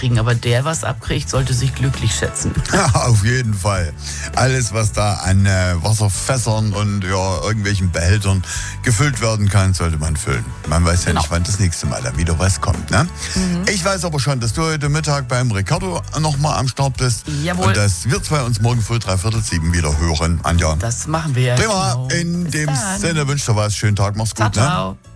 abkriegen. Aber der, was abkriegt, sollte sich glücklich schätzen. Ja, auf jeden Fall. Alles, was da an Wasserfässern und irgendwelchen Behältern gefüllt werden kann, sollte man füllen. Man weiß ja nicht, wann das nächste Mal da wieder was kommt. Ne? Ich weiß aber schon, dass du heute Mittag beim Ricardo nochmal am Start bist. Jawohl. Und dass wir zwei uns morgen früh 6:45 wieder hören. Anja. Das machen wir. Prima. Genau. In Bis dem dann. Sinne wünsche ich dir was. Schönen Tag. Mach's Ciao, gut. Ne? ciao.